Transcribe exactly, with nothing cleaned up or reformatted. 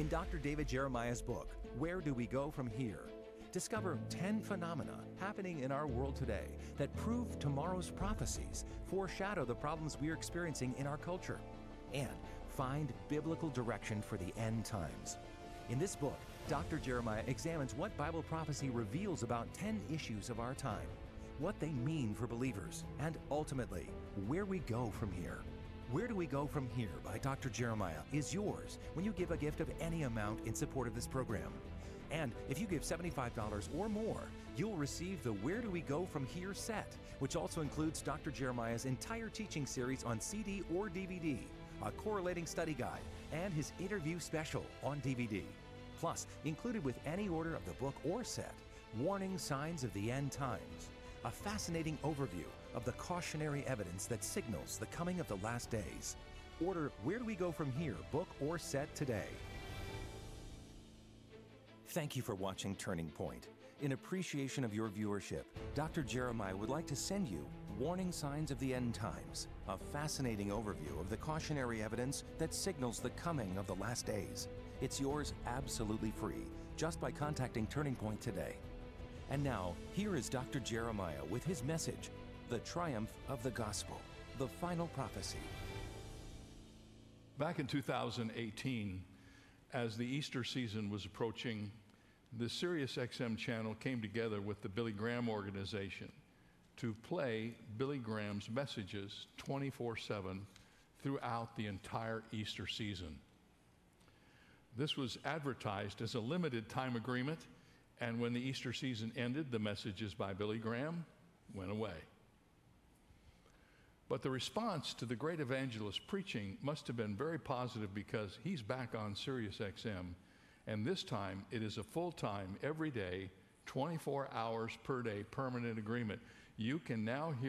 In Doctor David Jeremiah's book, Where Do We Go From Here?, discover ten phenomena happening in our world today that prove tomorrow's prophecies, foreshadow the problems we're experiencing in our culture, and find biblical direction for the end times. In this book, Doctor Jeremiah examines what Bible prophecy reveals about ten issues of our time, what they mean for believers, and ultimately, where we go from here. Where Do We Go From Here by Doctor Jeremiah is yours when you give a gift of any amount in support of this program. And if you give seventy-five dollars or more, you'll receive the Where Do We Go From Here set, which also includes Doctor Jeremiah's entire teaching series on C D or D V D, a correlating study guide, and his interview special on D V D. Plus, included with any order of the book or set, Warning Signs of the End Times, a fascinating overview of the cautionary evidence that signals the coming of the last days. Order Where Do We Go From Here book or set today. Thank you for watching Turning Point. In appreciation of your viewership, Doctor Jeremiah would like to send you Warning Signs of the End Times, a fascinating overview of the cautionary evidence that signals the coming of the last days. It's yours absolutely free, just by contacting Turning Point today. And now, here is Doctor Jeremiah with his message, The Triumph of the Gospel, the Final Prophecy. Back in two thousand eighteen, as the Easter season was approaching, the Sirius X M channel came together with the Billy Graham organization to play Billy Graham's messages twenty-four seven throughout the entire Easter season. This was advertised as a limited time agreement, and when the Easter season ended, the messages by Billy Graham went away. But the response to the great evangelist preaching must have been very positive, because he's back on Sirius X M, and this time it is a full-time, every day, twenty-four hours per day permanent agreement. You can now hear